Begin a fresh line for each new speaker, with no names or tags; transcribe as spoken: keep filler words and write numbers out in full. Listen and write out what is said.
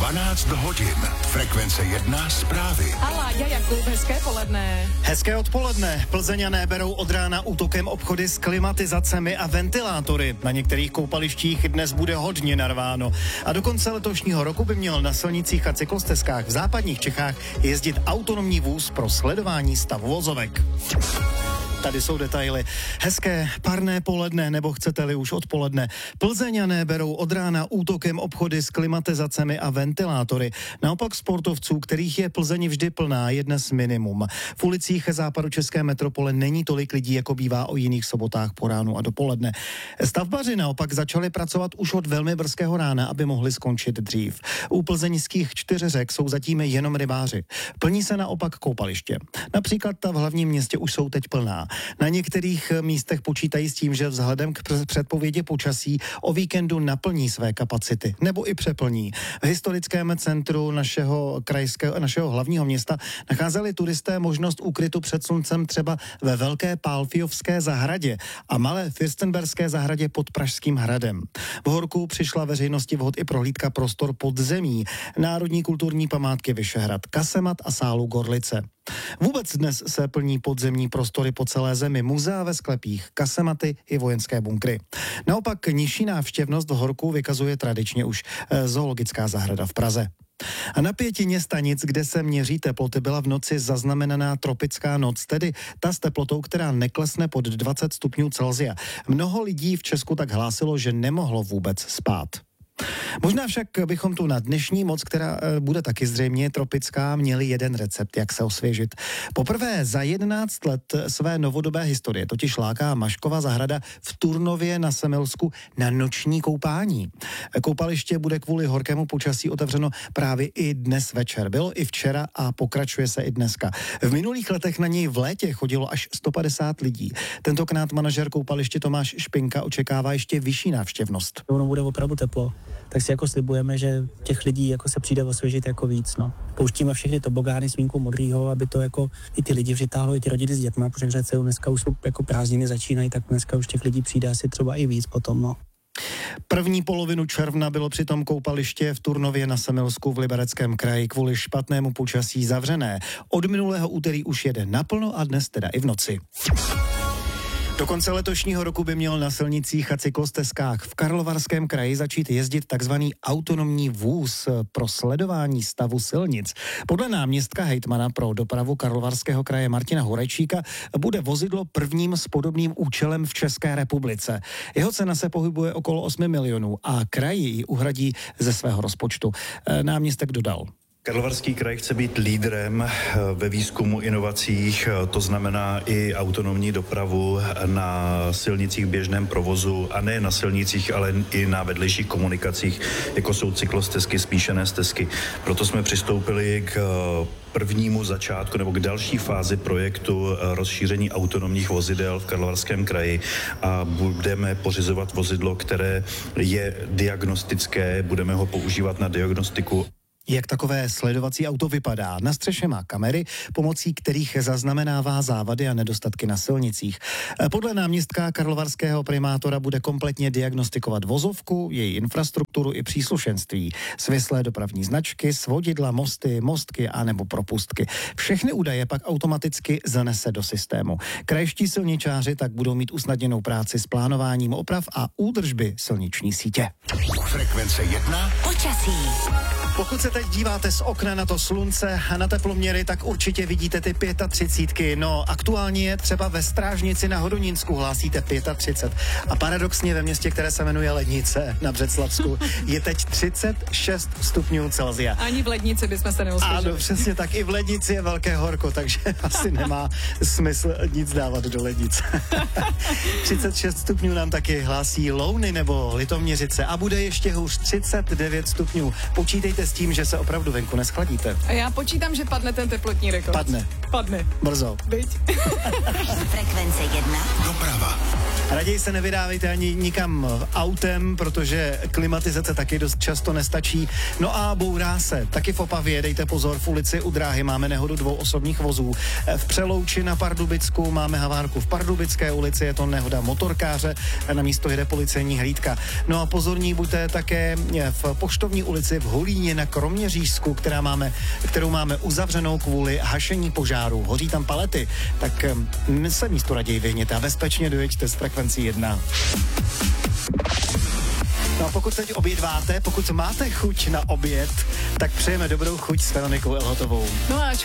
dvanáct hodin. Frekvence jedna zprávy.
Ala, Jakub, hezké poledne.
Hezké odpoledne. Plzeňané berou od rána útokem obchody s klimatizacemi a ventilátory. Na některých koupalištích dnes bude hodně narváno. A do konce letošního roku by měl na silnicích a cyklostezkách v západních Čechách jezdit autonomní vůz pro sledování stavu vozovek. Tady jsou detaily. Hezké parné poledne, nebo chcete-li už odpoledne. Plzeňané berou od rána útokem obchody s klimatizacemi a ventilátory. Naopak sportovců, kterých je Plzeň vždy plná, je dnes minimum. V ulicích západočeské metropole není tolik lidí, jako bývá o jiných sobotách po ránu a dopoledne. Stavbaři naopak začali pracovat už od velmi brzkého rána, aby mohli skončit dřív. U plzeňských čtyřek jsou zatím jenom rybáři. Plní se naopak koupaliště. Například ta v hlavním městě už jsou teď plná. Na některých místech počítají s tím, že vzhledem k předpovědi počasí o víkendu naplní své kapacity, nebo i přeplní. V historickém centru našeho krajského, našeho hlavního města nacházeli turisté možnost úkrytu před sluncem třeba ve Velké Pálfiovské zahradě a malé Fürstenberské zahradě pod Pražským hradem. V Horku přišla veřejnosti vhod i prohlídka prostor podzemí, národní kulturní památky Vyšehrad, kasemat a sálu Gorlice. Vůbec dnes se plní podzemní prostory po celé zemi, muzea ve sklepích, kasematy i vojenské bunkry. Naopak nižší návštěvnost v Horku vykazuje tradičně už zoologická zahrada v Praze. A na pětině stanic, kde se měří teploty, byla v noci zaznamenaná tropická noc, tedy ta s teplotou, která neklesne pod dvacet stupňů Celsia. Mnoho lidí v Česku tak hlásilo, že nemohlo vůbec spát. Možná však bychom tu na dnešní moc, která bude taky zřejmě tropická, měli jeden recept, jak se osvěžit. Poprvé za jedenáct let své novodobé historie totiž láká Maškova zahrada v Turnově na Semilsku na noční koupání. Koupaliště bude kvůli horkému počasí otevřeno právě i dnes večer. Bylo i včera a pokračuje se i dneska. V minulých letech na něj v létě chodilo až sto padesát lidí. Tentokrát manažer koupaliště Tomáš Špinka očekává ještě vyšší návštěvnost.
Ono bude opravdu teplo. Tak si jako slibujeme, že těch lidí jako se přijde osvěžit jako víc, no. Pouštíme všechny tobogány s vínkou modrýho, aby to jako i ty lidi přitáhlo, i ty rodiny s dětma, protože přece dneska už jsou jako prázdniny začínají, tak dneska už těch lidí přijde asi třeba i víc potom, no.
První polovinu června bylo přitom koupaliště v Turnově na Semilsku v Libereckém kraji kvůli špatnému počasí zavřené. Od minulého úterý už jede naplno a dnes teda i v noci. Do konce letošního roku by měl na silnicích a cyklostezkách v Karlovarském kraji začít jezdit takzvaný autonomní vůz pro sledování stavu silnic. Podle náměstka hejtmana pro dopravu Karlovarského kraje Martina Horečíka bude vozidlo prvním s podobným účelem v České republice. Jeho cena se pohybuje okolo osmi milionů a kraj ji uhradí ze svého rozpočtu. Náměstek dodal.
Karlovarský kraj chce být lídrem ve výzkumu inovacích, to znamená i autonomní dopravu na silnicích v běžném provozu a ne na silnicích, ale i na vedlejších komunikacích, jako jsou cyklostezky, smíšené stezky. Proto jsme přistoupili k prvnímu začátku nebo k další fázi projektu rozšíření autonomních vozidel v Karlovarském kraji a budeme pořizovat vozidlo, které je diagnostické, budeme ho používat na diagnostiku.
Jak takové sledovací auto vypadá? Na střeše má kamery, pomocí kterých zaznamenává závady a nedostatky na silnicích. Podle náměstka karlovarského primátora bude kompletně diagnostikovat vozovku, její infrastrukturu i příslušenství, svislé dopravní značky, svodidla, mosty, mostky a nebo propustky. Všechny údaje pak automaticky zanese do systému. Krajští silničáři tak budou mít usnadněnou práci s plánováním oprav a údržby silniční sítě.
Frekvence jedna.
Počasí.
Pokud se teď díváte z okna na to slunce a na teploměry, tak určitě vidíte ty třicítky. No, aktuálně je třeba ve Strážnici na Hodonínsku hlásíte třicet pět. A paradoxně ve městě, které se jmenuje Lednice na Břeclavsku, je teď třicet šest stupňů Celsia.
Ani v Lednici bychom se neosvěžili.
Ano, přesně tak. I v Lednici je velké horko, takže asi nemá smysl nic dávat do lednice. třicet šest stupňů nám taky hlásí Louny nebo Litoměřice a bude ještě hůř třicet devět stupňů. Počítejte s tím, že se opravdu venku neschladíte.
A já počítám, že padne ten teplotní rekord.
Padne.
Padne.
Brzo.
Byť.
Frekvence jedna.
Doprava.
Raději se nevydávejte ani nikam autem, protože klimatizace taky dost často nestačí. No a bourá se. Taky v Opavě, dejte pozor, v ulici u dráhy máme nehodu dvou osobních vozů. V Přelouči na Pardubicku máme havárku v Pardubické ulici, je to nehoda motorkáře, na místo jede policejní hlídka. No a pozorní buďte také v Poštovní ulici v Hulíně na Kromě. Kroměřížsku, která máme, kterou máme uzavřenou kvůli hašení požáru. Hoří tam palety, tak um, se místo raději vyhněte a bezpečně dojeďte z Frekvencí jedna. No a pokud teď obědváte, pokud máte chuť na oběd, tak přejeme dobrou chuť s Veronikou Elhotovou.
No a